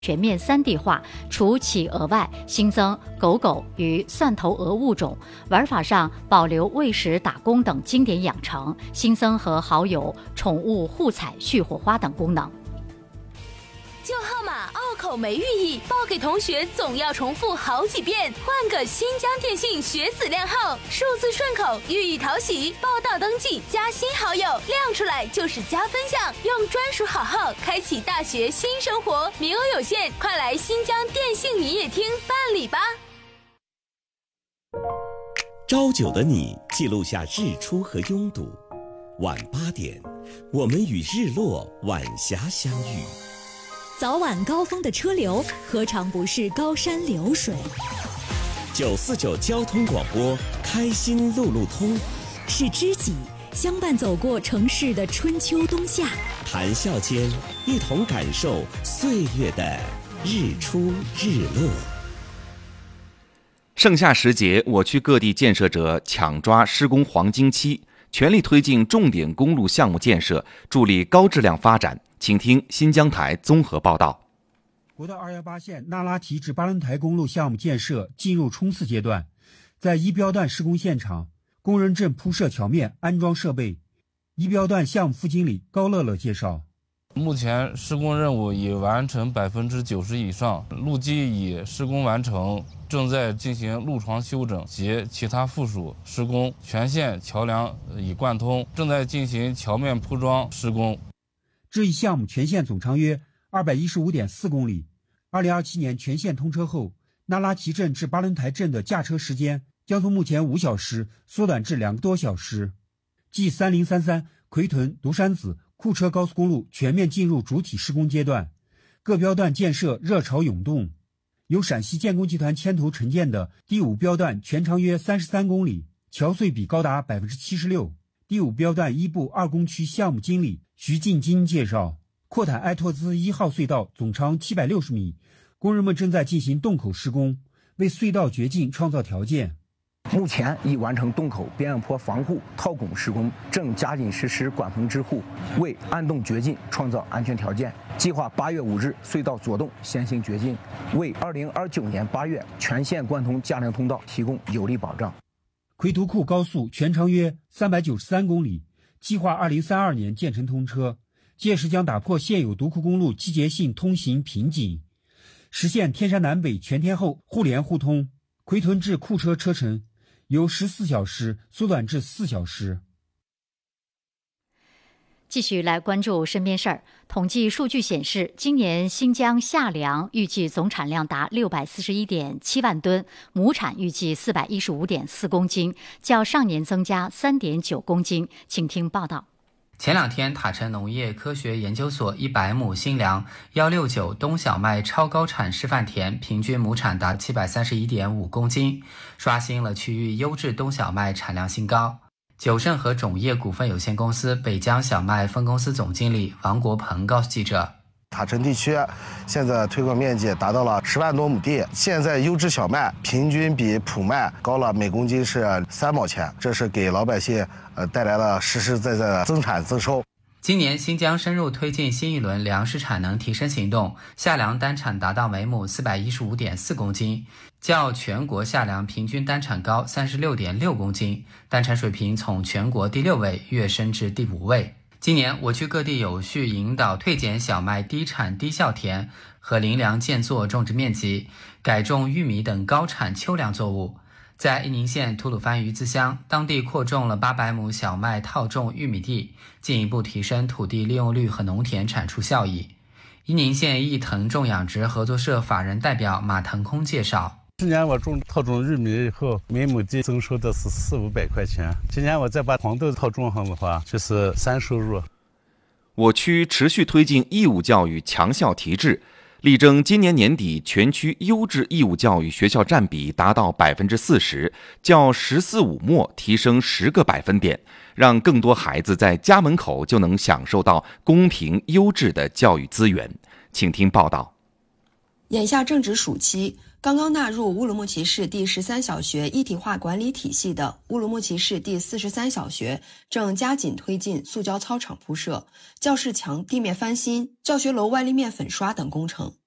全面3D 化，除企鹅外，新增狗狗与蒜头鹅物种。玩法上保留喂食、打工等经典养成，新增和好友宠物互踩、续火花等功能。 旧号码拗口没寓意，报给同学总要重复好几遍。换个新疆电信学子靓号，数字顺口，寓意讨喜。报到登记加新好友，亮出来就是加分项。用专属好号开启大学新生活，名额有限，快来新疆电信营业厅办理吧。 朝9的你记录下日出和拥堵，晚8点，我们与日落晚霞相遇。 早晚高峰的车流何尝不是高山流水 ？949交通广播，开心路路通， 是知己相伴走过城市的春秋冬夏， 谈笑间一同感受岁月的日出日落。 盛夏时节，我区各地建设者抢抓施工黄金期，全力推进重点公路项目建设，助力高质量发展。请听新疆台综合报道。 国道218线那拉提至巴伦台公路项目建设进入冲刺阶段，在一标段施工现场，工人正铺设桥面、安装设备。一标段项目副经理高乐乐介绍， 目前施工任务已完成90%以上，路基已施工完成，正在进行路床修整及其他附属施工，全线桥梁已贯通，正在进行桥面铺装施工。 这一项目全线总长约215.4公里。2027年全线通车后，那拉提镇至巴伦台镇的驾车时间将从目前5小时缩短至2个多小时。继3033奎屯独山子库车高速公路全面进入主体施工阶段，各标段建设热潮涌动。由陕西建工集团牵头承建的第5标段全长约33公里，桥隧比高达76%。第5标段一部2工区项目经理徐进金介绍，阔坦埃托兹1号隧道总长760米，工人们正在进行洞口施工，为隧道掘进创造条件。 目前已完成洞口边坡防护套拱施工，正加紧实施管棚支护，为安洞掘进创造安全条件。计划8月5日隧道左洞先行掘进，为2029年8月全线贯通嘉陵通道提供有力保障。 奎独库高速全长约393公里，计划2032年建成通车，届时将打破现有独库公路季节性通行瓶颈，实现天山南北全天候互联互通。奎屯至库车车程由14小时缩短至4小时。 继续来关注身边事儿。统计数据显示，今年新疆夏粮预计总产量达641.7万吨，亩产预计415.4公斤，较上年增加3.9公斤。请听报道。 前2天，塔城农业科学研究所100亩新粮169冬小麦超高产示范田平均亩产达731.5公斤，刷新了区域优质冬小麦产量新高。九盛和种业股份有限公司北疆小麦分公司总经理王国鹏告诉记者， 塔城地区现在推广面积达到了10万多亩地，现在优质小麦平均比普麦高了每公斤是3毛钱，这是给老百姓带来了实实在在的增产增收。 今年新疆深入推进新一轮粮食产能提升行动，夏粮单产达到每亩415.4公斤，较全国夏粮平均单产高36.6公斤，单产水平从全国第6位跃升至第5位。今年我区各地有序引导退减小麦低产低效田和林粮建作种植面积，改种玉米等高产秋粮作物。在伊宁县吐鲁番鱼子乡，当地扩种了800亩小麦套种玉米地，进一步提升土地利用率和农田产出效益。伊宁县益腾种养殖合作社法人代表马腾空介绍， 去年我套种玉米以后，每亩地增收的是400-500块钱。今年我再把黄豆套种上的话，就是3收入。 我区持续推进义务教育强校提质，力争今年年底全区优质义务教育学校占比达到40%，较“14-5”末提升10个百分点，让更多孩子在家门口就能享受到公平优质的教育资源。请听报道。 眼下正值暑期，刚刚纳入乌鲁木齐市第13小学一体化管理体系的乌鲁木齐市第43小学正加紧推进塑胶操场铺设、教室墙地面翻新、教学楼外立面粉刷等工程。